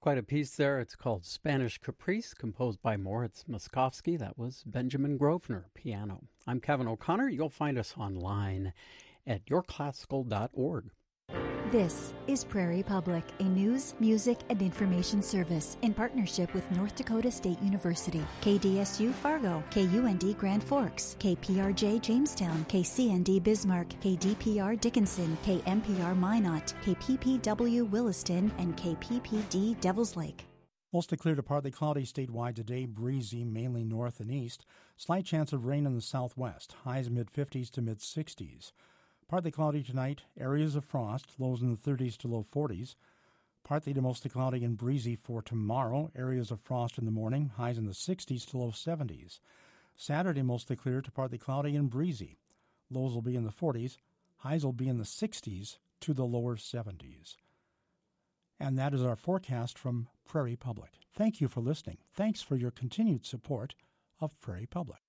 quite a piece there. It's called Spanish Caprice, composed by Moritz Moskowski. That was Benjamin Grosvenor, piano. I'm Kevin O'Connor. You'll find us online at yourclassical.org. This is Prairie Public, a news, music, and information service in partnership with North Dakota State University, KDSU Fargo, KUND Grand Forks, KPRJ Jamestown, KCND Bismarck, KDPR Dickinson, KMPR Minot, KPPW Williston, and KPPD Devils Lake. Mostly clear to partly cloudy statewide today, breezy mainly north and east. Slight chance of rain in the southwest, highs mid-50s to mid-60s. Partly cloudy tonight, areas of frost, lows in the 30s to low 40s. Partly to mostly cloudy and breezy for tomorrow, areas of frost in the morning, highs in the 60s to low 70s. Saturday, mostly clear to partly cloudy and breezy. Lows will be in the 40s, highs will be in the 60s to the lower 70s. And that is our forecast from Prairie Public. Thank you for listening. Thanks for your continued support of Prairie Public.